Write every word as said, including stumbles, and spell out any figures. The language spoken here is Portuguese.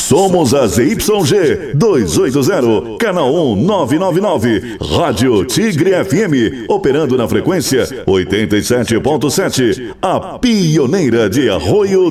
Somos a Z Y G duzentos e oitenta, canal um nove nove nove, Rádio Tigre F M, operando na frequência oitenta e sete ponto sete, a pioneira de Arroio